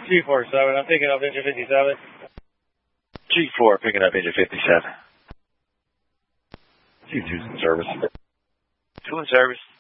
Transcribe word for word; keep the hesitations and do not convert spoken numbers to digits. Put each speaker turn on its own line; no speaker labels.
G four seven, I'm picking up engine fifty-seven.
G four, picking up engine fifty-seven.
G two's in service.
Two in service.